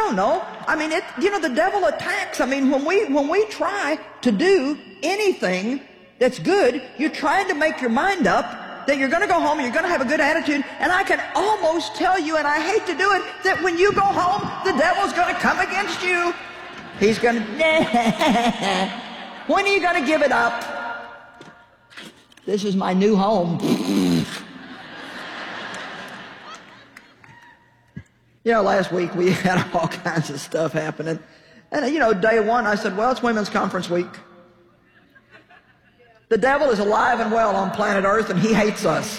don't know. I mean, the devil attacks. I mean, when we try to do anything that's good, you're trying to make your mind up that you're going to go home and you're going to have a good attitude. And I can almost tell you, and I hate to do it, that when you go home, the devil's going to come against you. He's going to, when are you going to give it up? This is my new home. Last week we had all kinds of stuff happening. And, day one I said, well, it's Women's Conference Week. The devil is alive and well on planet Earth, and he hates us.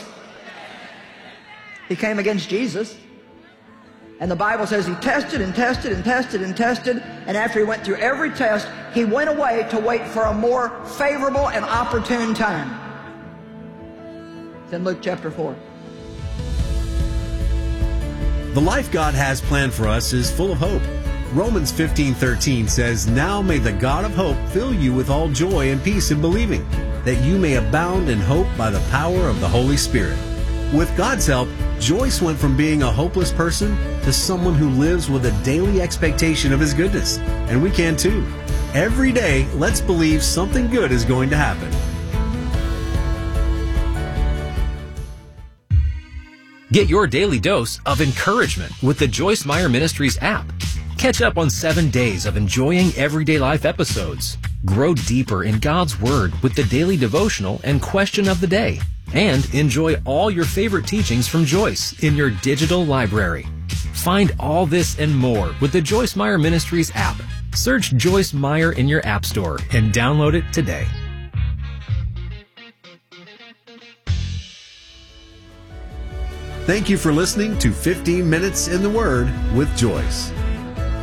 He came against Jesus. And the Bible says he tested and tested and tested and tested, and after he went through every test, he went away to wait for a more favorable and opportune time. It's in Luke chapter 4. The life God has planned for us is full of hope. Romans 15:13 says, "Now may the God of hope fill you with all joy and peace in believing, that you may abound in hope by the power of the Holy Spirit." With God's help, Joyce went from being a hopeless person to someone who lives with a daily expectation of His goodness. And we can too. Every day, let's believe something good is going to happen. Get your daily dose of encouragement with the Joyce Meyer Ministries app. Catch up on 7 days of enjoying everyday life episodes. Grow deeper in God's Word with the daily devotional and question of the day. And enjoy all your favorite teachings from Joyce in your digital library. Find all this and more with the Joyce Meyer Ministries app. Search Joyce Meyer in your app store and download it today. Thank you for listening to 15 Minutes in the Word with Joyce.